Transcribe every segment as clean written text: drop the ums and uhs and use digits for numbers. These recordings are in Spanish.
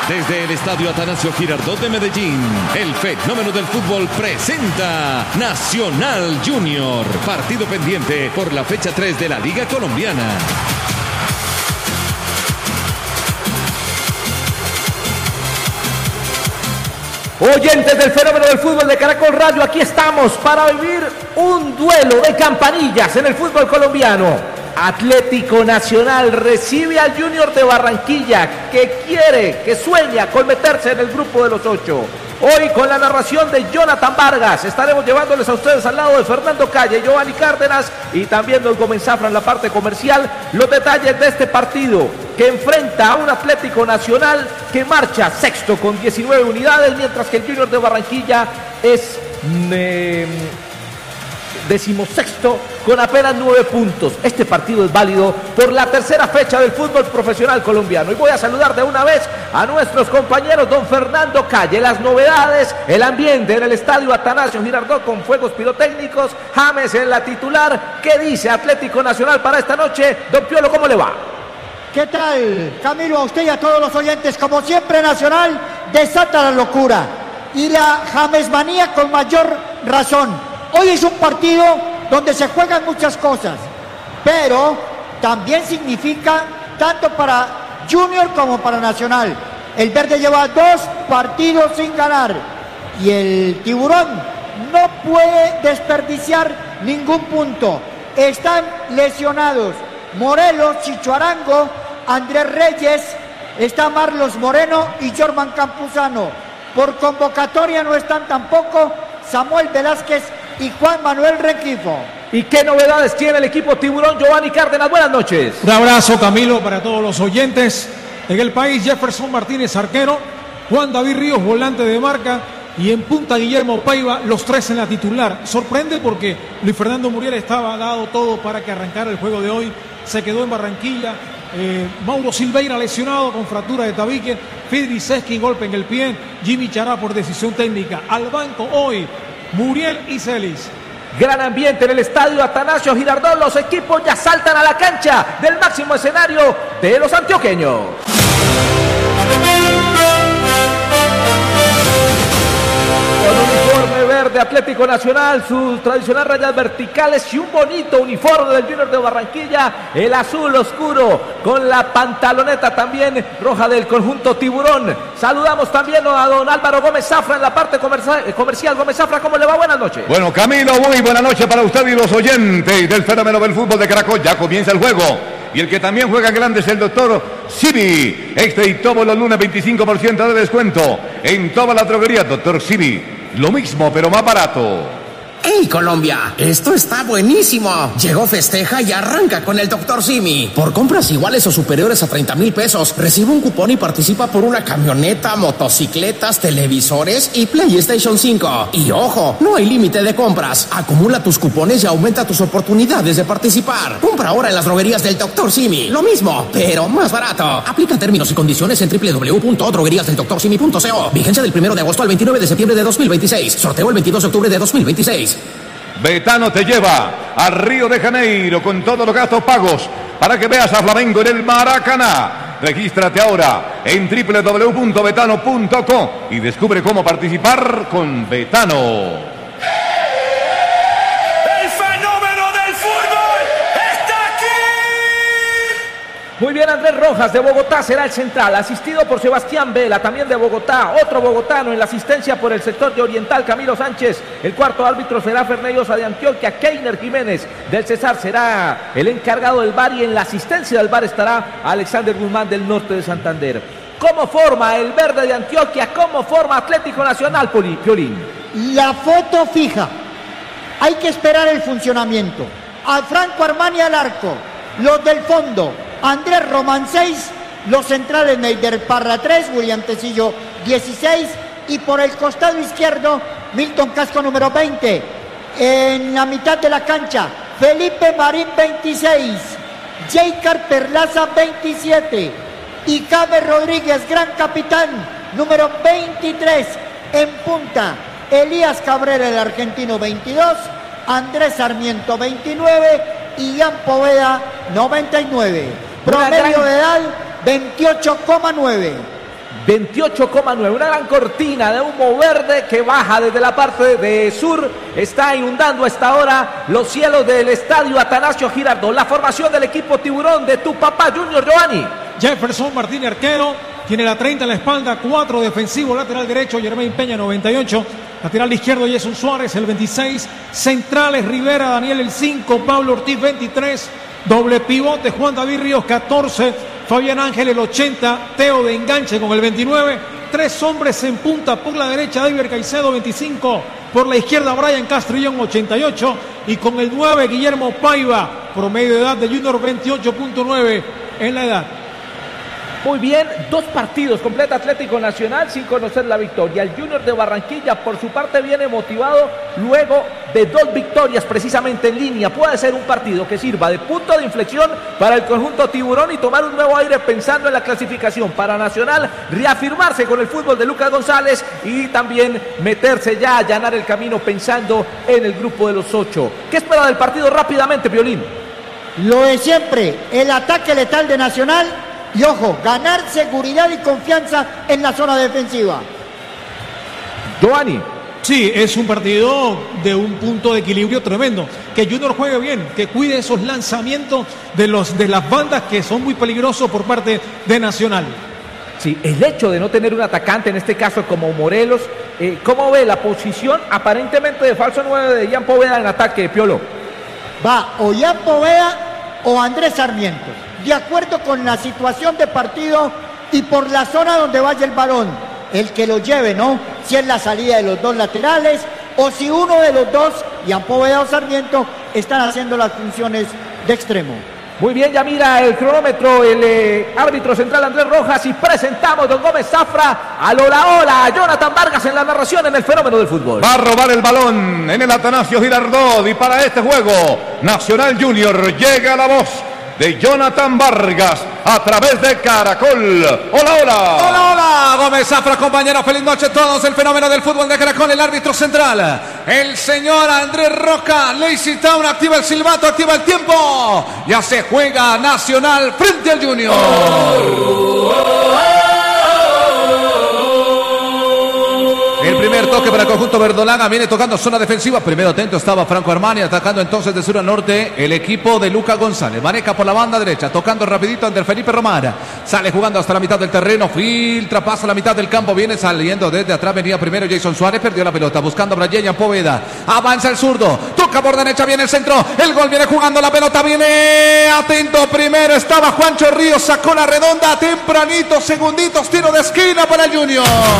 Desde el Estadio Atanasio Girardot de Medellín, el fenómeno del fútbol presenta Nacional Junior, partido pendiente por la fecha 3 de la Liga Colombiana. Oyentes del fenómeno del fútbol de Caracol Radio, aquí estamos para vivir un duelo de campanillas en el fútbol colombiano. Atlético Nacional recibe al Junior de Barranquilla, que sueña con meterse en el grupo de los 8. Hoy con la narración de Jonathan Vargas estaremos llevándoles a ustedes al lado de Fernando Calle, Giovanni Cárdenas y también don Gómez Zafra en la parte comercial los detalles de este partido que enfrenta a un Atlético Nacional que marcha sexto con 19 unidades, mientras que el Junior de Barranquilla es decimosexto con apenas 9 puntos. Este partido es válido por la tercera fecha del fútbol profesional colombiano. Y voy a saludar de una vez a nuestros compañeros, don Fernando Calle. Las novedades, el ambiente en el Estadio Atanasio Girardot con fuegos pirotécnicos, James en la titular. ¿Qué dice Atlético Nacional para esta noche? Don Piolo, ¿cómo le va? ¿Qué tal, Camilo? A usted y a todos los oyentes. Como siempre, Nacional desata la locura y la jamesmanía con mayor razón. Hoy es un partido donde se juegan muchas cosas, pero también significa tanto para Junior como para Nacional. El verde lleva 2 partidos sin ganar y el tiburón no puede desperdiciar ningún punto. Están lesionados Morelos, Chicho Arango, Andrés Reyes, está Marlos Moreno y Jorman Campuzano. Por convocatoria no están tampoco Samuel Velázquez y Juan Manuel Rengifo. ¿Y qué novedades tiene el equipo tiburón? Giovanni Cárdenas, buenas noches. Un abrazo, Camilo, para todos los oyentes. En el país, Jefferson Martínez, arquero, Juan David Ríos, volante de marca, y en punta Guillermo Paiva, los 3 en la titular. Sorprende porque Luis Fernando Muriel estaba dado todo para que arrancara el juego de hoy, se quedó en Barranquilla. Mauro Silveira lesionado con fractura de tabique, Fidriceski golpe en el pie, Jimmy Chará por decisión técnica. Al banco hoy Muriel y Celis. Gran ambiente en el Estadio Atanasio Girardot. Los equipos ya saltan a la cancha del máximo escenario de los antioqueños. Con uniforme verde Atlético Nacional, sus tradicionales rayas verticales y un bonito uniforme del Junior de Barranquilla, el azul oscuro con la pantaloneta también roja del conjunto tiburón. Saludamos también a don Álvaro Gómez Zafra en la parte comercial. Gómez Zafra, ¿cómo le va? Buenas noches. Bueno, Camilo, muy buena noche para usted y los oyentes del fenómeno del fútbol de Caracol. Ya comienza el juego. Y el que también juega grande es el doctor Sibi. Este y todos los lunes 25% de descuento en toda la droguería. Doctor Sibi, lo mismo pero más barato. ¡Hey, Colombia! ¡Esto está buenísimo! Llegó Festeja y arranca con el Dr. Simi. Por compras iguales o superiores a 30,000 pesos, recibe un cupón y participa por una camioneta, motocicletas, televisores y PlayStation 5. Y ojo, no hay límite de compras. Acumula tus cupones y aumenta tus oportunidades de participar. Compra ahora en las droguerías del Dr. Simi. Lo mismo, pero más barato. Aplica términos y condiciones en www.drogueríasdeldoctorsimi.co. Vigencia del 1 de agosto al 29 de septiembre de 2026. Sorteo el 22 de octubre de 2026. Betano te lleva a Río de Janeiro con todos los gastos pagos para que veas a Flamengo en el Maracaná. Regístrate ahora en www.betano.co y descubre cómo participar con Betano. Muy bien, Andrés Rojas de Bogotá será el central, asistido por Sebastián Vela, también de Bogotá, otro bogotano en la asistencia por el sector de Oriental, Camilo Sánchez. El cuarto árbitro será Fernellosa de Antioquia. Keiner Jiménez del Cesar será el encargado del VAR y en la asistencia del VAR estará Alexander Guzmán del norte de Santander. ¿Cómo forma el verde de Antioquia? ¿Cómo forma Atlético Nacional, Piolín? La foto fija. Hay que esperar el funcionamiento. A Franco Armani al arco, los del fondo, Andrés Román 6, los centrales Neider Parra 3, William Tecillo 16 y por el costado izquierdo Milton Casco número 20. En la mitad de la cancha Felipe Marín 26, Jaycar Perlaza 27 y James Rodríguez, gran capitán, número 23. En punta Elías Cabrera, el argentino 22, Andrés Sarmiento 29 y Ian Poveda 99. Promedio de edad 28,9. 28,9, una gran cortina de humo verde que baja desde la parte de sur, está inundando a esta hora los cielos del estadio Atanasio Girardot. La formación del equipo tiburón de tu papá Junior, Giovanni. Jefferson Martínez, arquero, tiene la 30 en la espalda, 4 defensivo, lateral derecho, Jermaine Peña, 98, lateral izquierdo, Jason Suárez, el 26, centrales, Rivera, Daniel, el 5, Pablo Ortiz, 23, doble pivote, Juan David Ríos, 14, Fabián Ángel, el 80, Teo de enganche con el 29, 3 hombres en punta por la derecha, David Caicedo, 25, por la izquierda, Brian Castrillón, 88, y con el 9, Guillermo Paiva, promedio de edad de Junior, 28.9 en la edad. Muy bien, 2 partidos, completa Atlético Nacional sin conocer la victoria. El Junior de Barranquilla, por su parte, viene motivado luego de 2 victorias precisamente en línea. Puede ser un partido que sirva de punto de inflexión para el conjunto tiburón y tomar un nuevo aire pensando en la clasificación para Nacional, reafirmarse con el fútbol de Lucas González y también meterse ya a allanar el camino pensando en el grupo de los 8. ¿Qué espera del partido rápidamente, Piolín? Lo de siempre, el ataque letal de Nacional. Y ojo, ganar seguridad y confianza en la zona defensiva. Giovanni. Sí, es un partido de un punto de equilibrio tremendo. Que Junior juegue bien, que cuide esos lanzamientos de las bandas que son muy peligrosos por parte de Nacional. Sí, el hecho de no tener un atacante, en este caso como Morelos, ¿cómo ve la posición aparentemente de falso 9 de Ian Poveda en ataque, Piolo? Va o Ian Poveda o Andrés Sarmiento, de acuerdo con la situación de partido y por la zona donde vaya el balón, el que lo lleve, ¿no? Si es la salida de los 2 laterales o si uno de los 2, Ian Poveda o Sarmiento, están haciendo las funciones de extremo. Muy bien, ya mira el cronómetro el árbitro central Andrés Rojas y presentamos don Gómez Zafra al hola a Jonathan Vargas en la narración en el fenómeno del fútbol. Va a robar el balón en el Atanasio Girardot y para este juego Nacional Junior llega la voz de Jonathan Vargas a través de Caracol. Hola, hola. Hola, hola. Gómez Zafra, compañero. Feliz noche a todos. El fenómeno del fútbol de Caracol, el árbitro central, el señor Andrés Roca. Lazy Town activa el silbato, activa el tiempo. Ya se juega Nacional frente al Junior. El primer toque para el conjunto verdolaga, viene tocando zona defensiva. Primero atento estaba Franco Armani, atacando entonces de sur a norte el equipo de Lucas González. Maneja por la banda derecha, tocando rapidito Ander Felipe Romana. Sale jugando hasta la mitad del terreno, filtra, pasa la mitad del campo, viene saliendo desde atrás, venía primero Jason Suárez, perdió la pelota, buscando a Brian Poveda. Avanza el zurdo, toca por derecha, viene el centro, el gol viene jugando, la pelota viene, atento primero, estaba Juancho Ríos, sacó la redonda, tempranito, segunditos, tiro de esquina para el Junior.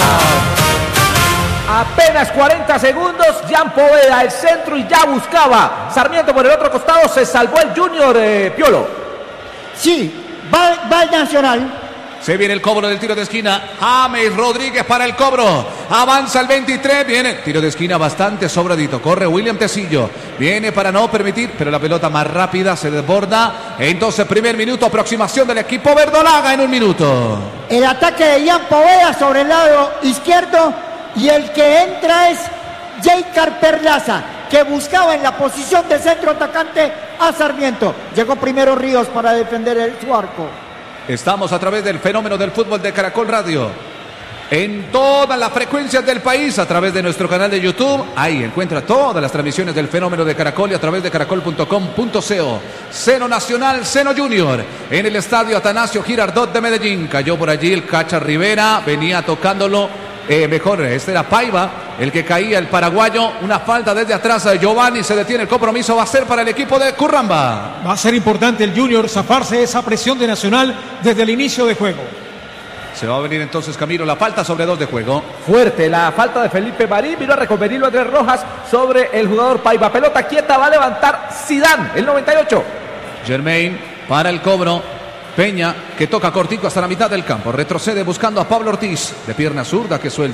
Apenas 40 segundos, Ian Poveda, el centro y ya buscaba Sarmiento por el otro costado, se salvó el Junior, Piolo. Sí, va el Nacional. Se viene el cobro del tiro de esquina, James Rodríguez para el cobro, avanza el 23, viene, tiro de esquina bastante sobradito, corre William Tecillo, viene para no permitir, pero la pelota más rápida se desborda, entonces primer minuto, aproximación del equipo verdolaga en un minuto. El ataque de Ian Poveda sobre el lado izquierdo. Y el que entra es Jaycar Perlaza, que buscaba en la posición de centro atacante a Sarmiento. Llegó primero Ríos para defender su arco. Estamos a través del fenómeno del fútbol de Caracol Radio. En todas las frecuencias del país, a través de nuestro canal de YouTube. Ahí encuentra todas las transmisiones del fenómeno de Caracol y a través de caracol.com.co. Seno Nacional, Seno Junior. En el estadio Atanasio Girardot de Medellín. Cayó por allí el Cacha Rivera, venía tocándolo. Este era Paiva, el que caía, el paraguayo. Una falta desde atrás de Giovanni, se detiene el compromiso, va a ser para el equipo de Curramba. Va a ser importante el Junior zafarse de esa presión de Nacional desde el inicio de juego. Se va a venir entonces, Camilo, la falta sobre 2 de juego. Fuerte la falta de Felipe Marín, vino a reconvenirlo Andrés Rojas sobre el jugador Paiva. Pelota quieta, va a levantar Zidane, el 98. Jermaine para el cobro. Peña, que toca cortico hasta la mitad del campo, retrocede buscando a Pablo Ortiz, de pierna zurda que suelta,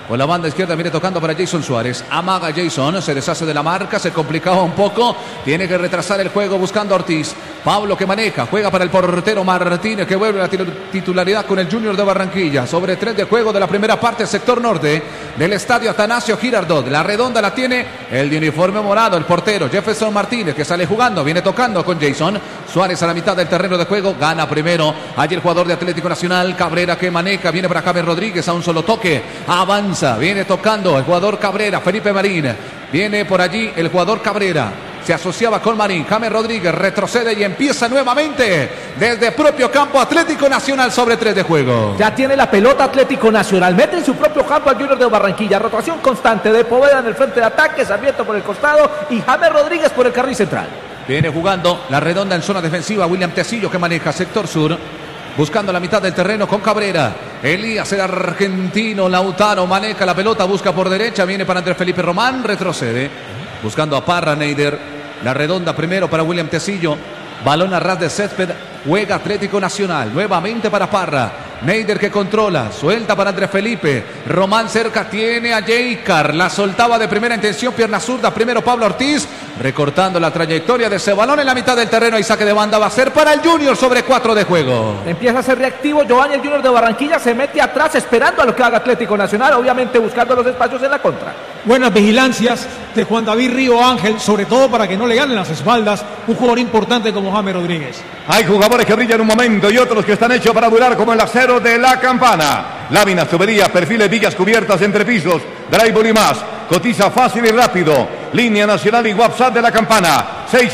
Por la banda izquierda viene tocando para Jason Suárez. Amaga Jason, se deshace de la marca, se complicaba un poco. Tiene que retrasar el juego buscando a Ortiz. Pablo que maneja, juega para el portero Martínez, que vuelve a la titularidad con el Junior de Barranquilla. Sobre 3 de juego de la primera parte, sector norte del estadio Atanasio Girardot. La redonda la tiene el de uniforme morado, el portero Jefferson Martínez, que sale jugando, viene tocando con Jason Suárez a la mitad del terreno de juego. Gana primero allí el jugador de Atlético Nacional, Cabrera, que maneja, viene para James Rodríguez a un solo toque. Avanza, viene tocando el jugador Cabrera, Felipe Marín. Viene por allí el jugador Cabrera. Se asociaba con Marín. James Rodríguez retrocede y empieza nuevamente desde propio campo Atlético Nacional sobre 3 de juego. Ya tiene la pelota Atlético Nacional. Mete en su propio campo al Junior de Barranquilla. Rotación constante de Poveda en el frente de ataque, Sarmiento por el costado y James Rodríguez por el carril central. Viene jugando la redonda en zona defensiva. William Tecillo, que maneja sector sur. Buscando la mitad del terreno con Cabrera. Elías, el argentino. Lautaro maneja la pelota, busca por derecha. Viene para Andrés Felipe Román, retrocede. Buscando a Parra, Neider. La redonda primero para William Tecillo. Balón a ras de césped. Juega Atlético Nacional. Nuevamente para Parra. Neider que controla. Suelta para Andrés Felipe. Román cerca. Tiene a Jeicar. La soltaba de primera intención. Pierna zurda. Primero Pablo Ortiz. Recortando la trayectoria de ese balón en la mitad del terreno. Y saque de banda va a ser para el Junior sobre 4 de juego. Empieza a ser reactivo. Giovanni, el Junior de Barranquilla, se mete atrás esperando a lo que haga Atlético Nacional. Obviamente buscando los espacios en la contra. Buenas vigilancias de Juan David Río Ángel, sobre todo para que no le ganen las espaldas un jugador importante como James Rodríguez. Hay jugadores que brillan un momento y otros que están hechos para durar, como el acero de La Campana. Láminas, tuberías, perfiles, vigas cubiertas, entrepisos, drywall y más. Cotiza fácil y rápido. Línea nacional y WhatsApp de La Campana.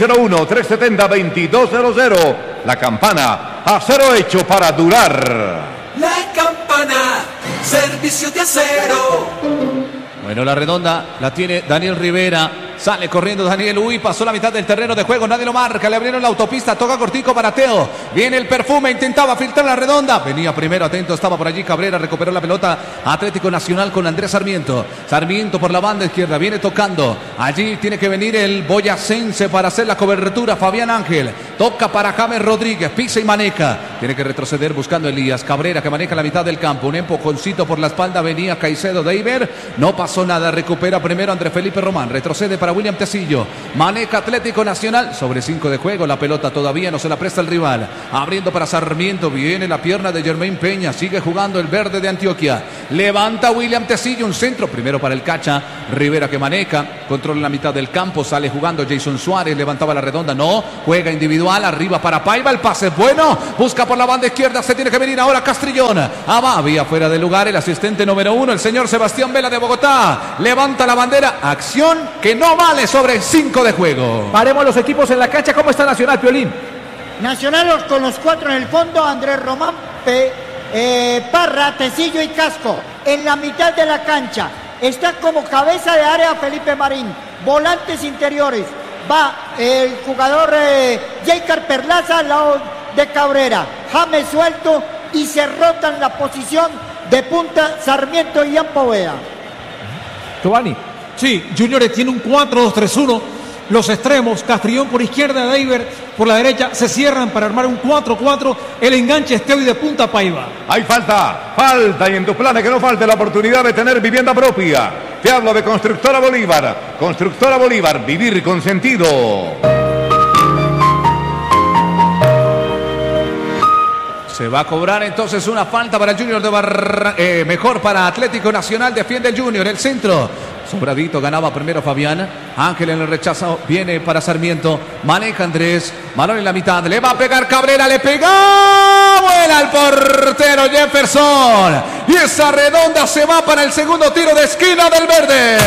601-370-2200. La Campana, acero hecho para durar. La Campana, servicio de acero. Bueno, la redonda la tiene Daniel Rivera. Sale corriendo Daniel. Uy, pasó la mitad del terreno de juego. Nadie lo marca. Le abrieron la autopista. Toca cortico para Teo. Viene el perfume. Intentaba filtrar la redonda. Venía primero. Atento. Estaba por allí Cabrera. Recuperó la pelota. Atlético Nacional con Andrés Sarmiento. Sarmiento por la banda izquierda. Viene tocando. Allí tiene que venir el boyacense para hacer la cobertura. Fabián Ángel. Toca para James Rodríguez. Pisa y maneja. Tiene que retroceder buscando Elías. Cabrera que maneja la mitad del campo. Un empujoncito por la espalda. Venía Caicedo de Iber. No pasó nada. Recupera primero Andrés Felipe Román. Retrocede para William Tecillo. Maneja Atlético Nacional sobre 5 de juego. La pelota todavía no se la presta el rival. Abriendo para Sarmiento. Viene la pierna de Germain Peña. Sigue jugando el verde de Antioquia. Levanta William Tecillo. Un centro primero para el Cacha. Rivera que maneja. Controla la mitad del campo. Sale jugando Jason Suárez. Levantaba la redonda. No. Juega individual. Arriba para Paiva. El pase es bueno. Busca por la banda izquierda. Se tiene que venir ahora Castrillón. Había fuera de lugar el asistente número 1. El señor Sebastián Vela de Bogotá. Levanta la bandera. Acción que no vale sobre 5 de juego. Paremos los equipos en la cancha. ¿Cómo está Nacional, Piolín? Nacional con los 4 en el fondo. Andrés Román, Parra, Tecillo y Casco. En la mitad de la cancha está como cabeza de área Felipe Marín. Volantes interiores. Va el jugador Jeicar Perlaza al lado de Cabrera. James suelto y se rotan la posición de punta Sarmiento y Ian Poveda. Giovanni. Sí, Junior tiene un 4-2-3-1. Los extremos, Castrillón por izquierda, Deiber por la derecha, se cierran para armar un 4-4. El enganche Esteo y de punta Paiva. Hay falta y en tus planes que no falte la oportunidad de tener vivienda propia. Te hablo de Constructora Bolívar. Constructora Bolívar, vivir con sentido. Se va a cobrar entonces una falta para el Junior de mejor para Atlético Nacional. Defiende el Junior, el centro. Sobradito, ganaba primero Fabián. Ángel en el rechazo, viene para Sarmiento. Maneja Andrés. Balón en la mitad. Le va a pegar Cabrera, le pega. Vuela el portero Jefferson. Y esa redonda se va para el segundo tiro de esquina del verde.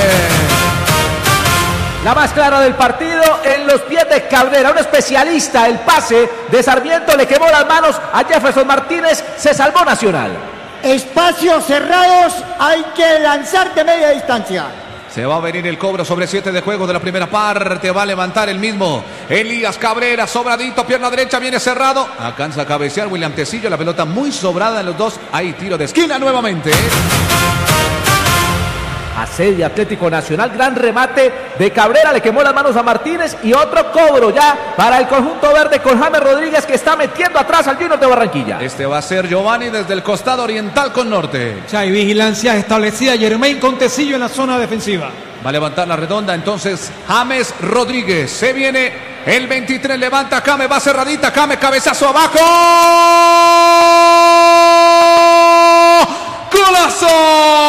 La más clara del partido en los pies de Cabrera, un especialista. El pase de Sarmiento le quemó las manos a Jefferson Martínez. Se salvó Nacional. Espacios cerrados, hay que lanzar de media distancia. Se va a venir el cobro sobre 7 de juego de la primera parte. Va a levantar el mismo Elías Cabrera. Sobradito, pierna derecha, viene cerrado. Alcanza a cabecear William Tecillo. La pelota muy sobrada en los dos. Hay tiro de esquina nuevamente. asedia Atlético Nacional, gran remate de Cabrera, le quemó las manos a Martínez y otro cobro ya para el conjunto verde con James Rodríguez que está metiendo atrás al Junior de Barranquilla. Este va a ser Giovanni desde el costado oriental con norte. Ya hay vigilancia establecida, Germain Contecillo en la zona defensiva. Va a levantar la redonda entonces James Rodríguez. Se viene el 23, levanta Came, va cerradita, Came, cabezazo abajo. ¡Golazo!